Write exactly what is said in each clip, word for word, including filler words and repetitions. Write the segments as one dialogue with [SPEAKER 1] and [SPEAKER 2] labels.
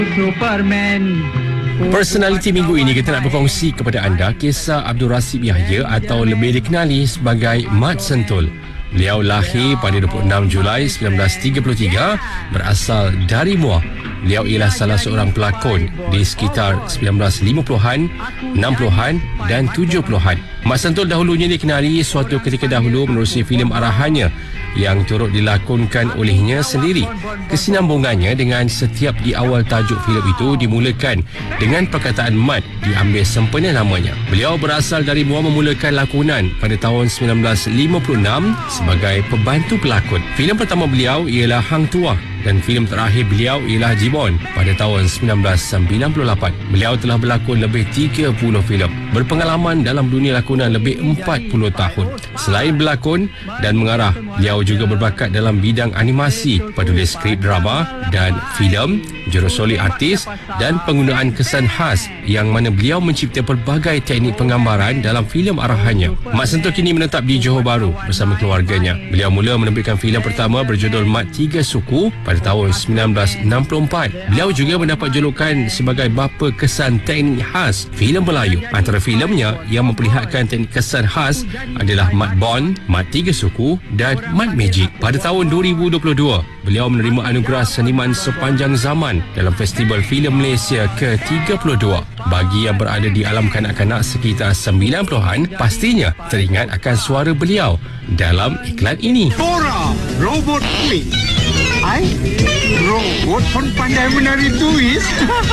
[SPEAKER 1] Superman.
[SPEAKER 2] Personaliti minggu ini kita nak berkongsi kepada anda kisah Abdul Rasib Yahya atau lebih dikenali sebagai Mat Sentul. Beliau lahir pada dua puluh enam Julai seribu sembilan ratus tiga puluh tiga, berasal dari Muar. Beliau ialah salah seorang pelakon di sekitar sembilan belas lima puluhan, enam puluhan dan tujuh puluhan. Mat Sentul dahulunya dikenali suatu ketika dahulu menerusi filem arahannya yang turut dilakonkan olehnya sendiri. Kesinambungannya dengan setiap di awal tajuk filem itu dimulakan dengan perkataan Mat diambil sempena namanya. Beliau berasal dari Muar, memulakan lakonan pada tahun sembilan belas lima puluh enam sebagai pembantu pelakon. Filem pertama beliau ialah Hang Tuah dan filem terakhir beliau ialah Jibon pada tahun sembilan belas sembilan puluh lapan. Beliau telah berlakon lebih tiga puluh filem, berpengalaman dalam dunia lakonan lebih empat puluh tahun. Selain berlakon dan mengarah, beliau juga berbakat dalam bidang animasi, penulis skrip drama dan filem, jurusolek artis dan penggunaan kesan khas, yang mana beliau mencipta pelbagai teknik penggambaran dalam filem arahannya. Mat Sentul kini menetap di Johor Bahru bersama keluarganya. Beliau mula menerbitkan filem pertama berjudul Mat Tiga Suku pada tahun sembilan belas enam puluh empat. Beliau juga mendapat julukan sebagai bapa kesan teknik khas filem Melayu. Antara filemnya yang memperlihatkan teknik kesan khas adalah Mat Bond, Mat Tiga Suku dan Mat Magic. Pada tahun dua ribu dua puluh dua, beliau menerima anugerah seniman sepanjang zaman dalam Festival Filem Malaysia ke tiga puluh dua. Bagi yang berada di alam kanak-kanak sekitar sembilan puluhan, pastinya teringat akan suara beliau dalam iklan ini.
[SPEAKER 1] Tora, robot twist. Ai, robot pun pandai menari twist.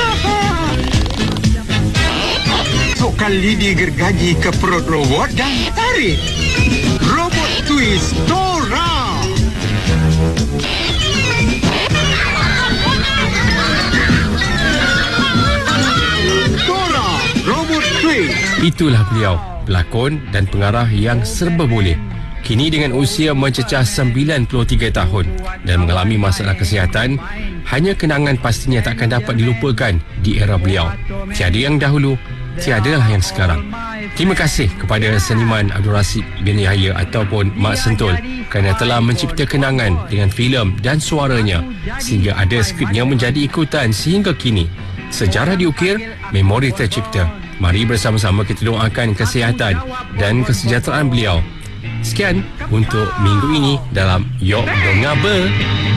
[SPEAKER 1] Masukkan lidi gergaji ke perut robot dan tarik. Robot twist Tora. Tora, robot twist.
[SPEAKER 2] Itulah beliau, pelakon dan pengarah yang serba boleh. Kini dengan usia mencecah sembilan puluh tiga tahun dan mengalami masalah kesihatan, hanya kenangan pastinya tak akan dapat dilupakan di era beliau. Tiada yang dahulu, tiadalah yang sekarang. Terima kasih kepada seniman Abdul Rasib bin Yahya ataupun Mat Sentul kerana telah mencipta kenangan dengan filem dan suaranya sehingga ada skripnya menjadi ikutan sehingga kini. Sejarah diukir, memori tercipta. Mari bersama-sama kita doakan kesihatan dan kesejahteraan beliau. Sekian untuk minggu ini dalam Yok Dengar Ber.